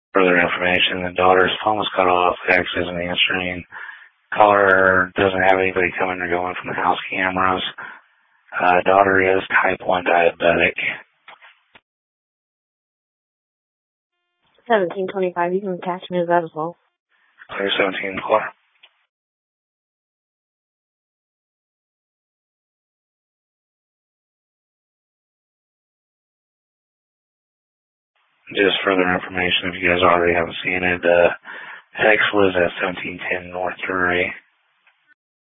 Further information, the daughter's phone was cut off, X isn't answering. Caller doesn't have anybody coming or going from the house cameras. Daughter is type 1 diabetic. 1725, you can attach me to that as well. Clear 17 caller. Just further information, if you guys already haven't seen it, X lives at 1710 North Drury.